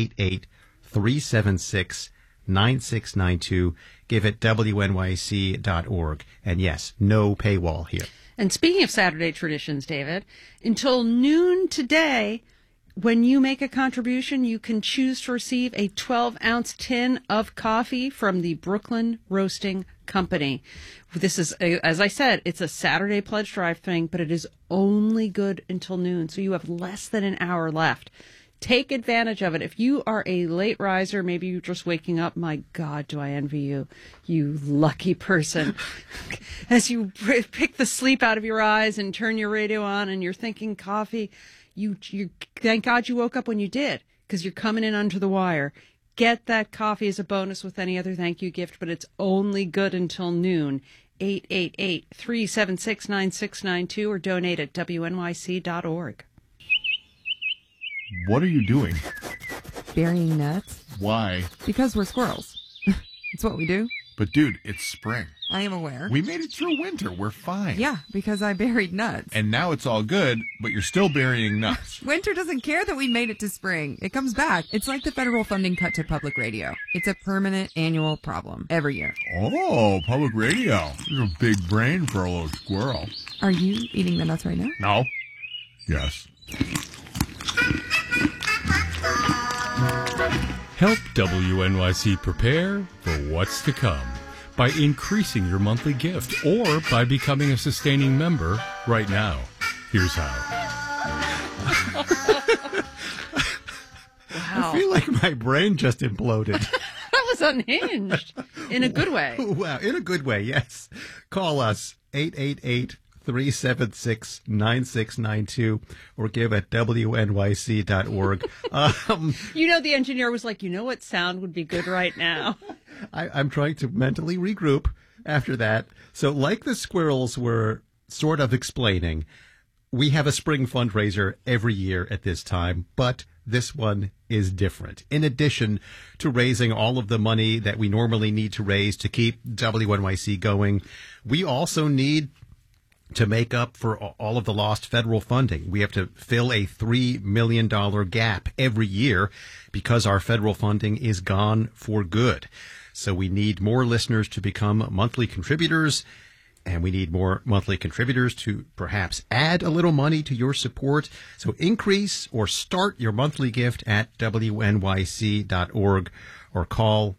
888-376-9692. Give at WNYC.org. And yes, no paywall here. And speaking of Saturday traditions, David, until noon today, when you make a contribution, you can choose to receive a 12-ounce tin of coffee from the Brooklyn Roasting Company. This is, as I said, it's a Saturday pledge drive thing, but it is only good until noon, so you have less than an hour left. Take advantage of it. If you are a late riser, maybe you're just waking up, my God, do I envy you, you lucky person. As you pick the sleep out of your eyes and turn your radio on and you're thinking coffee, you thank God you woke up when you did, because you're coming in under the wire. Get that coffee as a bonus with any other thank you gift, but it's only good until noon. 888-376-9692 or donate at WNYC.org. What are you doing? Burying nuts. Why? Because we're squirrels. It's what we do. But dude, it's spring. I am aware. We made it through winter. We're fine. Yeah, because I buried nuts. And now it's all good, but you're still burying nuts. Winter doesn't care that we made it to spring. It comes back. It's like the federal funding cut to public radio. It's a permanent annual problem every year. Oh, public radio. You're a big brain for a little squirrel. Are you eating the nuts right now? No. Yes. Help WNYC prepare for what's to come by increasing your monthly gift or by becoming a sustaining member right now. Here's how. Wow. I feel like my brain just imploded. That was unhinged. In a good way. Wow, in a good way, yes. Call us, 888-376-9692, or give at WNYC.org. The engineer was like, you know what sound would be good right now? I'm trying to mentally regroup after that. So like the squirrels were sort of explaining, we have a spring fundraiser every year at this time, but this one is different. In addition to raising all of the money that we normally need to raise to keep WNYC going, we also need to make up for all of the lost federal funding. We have to fill a $3 million gap every year because our federal funding is gone for good. So we need more listeners to become monthly contributors, and we need more monthly contributors to perhaps add a little money to your support. So increase or start your monthly gift at WNYC.org or call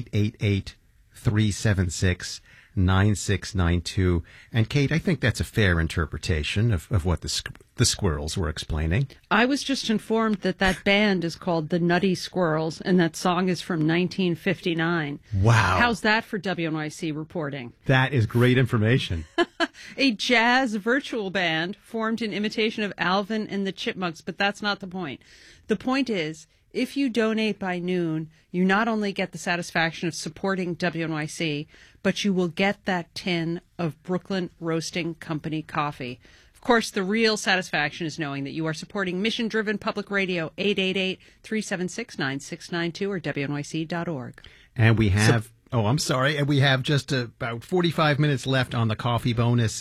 888-376-9692. And Kate, I think that's a fair interpretation of what the squirrels were explaining. I was just informed that band is called the Nutty Squirrels, and that song is from 1959. Wow. How's that for WNYC reporting? That is great information. A jazz virtual band formed in imitation of Alvin and the Chipmunks, but that's not the point. The point is, if you donate by noon, you not only get the satisfaction of supporting WNYC, but you will get that tin of Brooklyn Roasting Company coffee. Of course, the real satisfaction is knowing that you are supporting mission-driven public radio, 888-376-9692 or WNYC.org. And we have... I'm sorry. And we have just about 45 minutes left on the coffee bonus,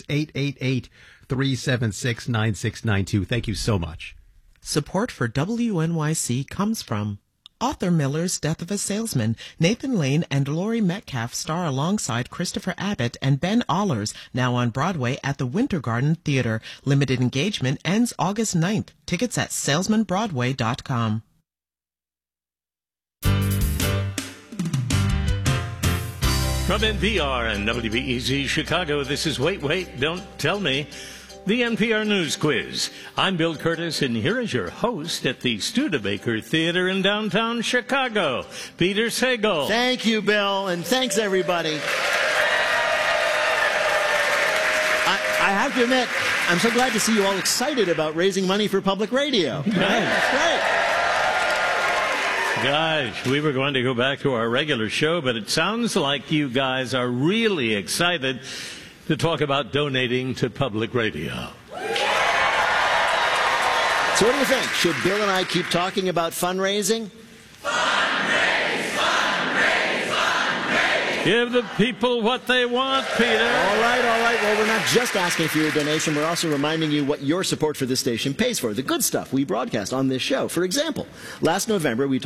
888-376-9692. Thank you so much. Support for WNYC comes from Arthur Miller's Death of a Salesman. Nathan Lane and Laurie Metcalf star alongside Christopher Abbott and Ben Allers, now on Broadway at the Winter Garden Theater. Limited engagement ends August 9th. Tickets at salesmanbroadway.com. From NPR and WBEZ Chicago, this is Wait, Don't Tell Me, the NPR News Quiz. I'm Bill Curtis, and here is your host at the Studebaker Theater in downtown Chicago, Peter Sagal. Thank you, Bill, and thanks, everybody. I have to admit, I'm so glad to see you all excited about raising money for public radio. That's great. Gosh, we were going to go back to our regular show, but it sounds like you guys are really excited to talk about donating to public radio. So what do you think? Should Bill and I keep talking about fundraising? Give the people what they want, Peter. All right. Well, we're not just asking for your donation. We're also reminding you what your support for this station pays for. The good stuff we broadcast on this show. For example, last November we talked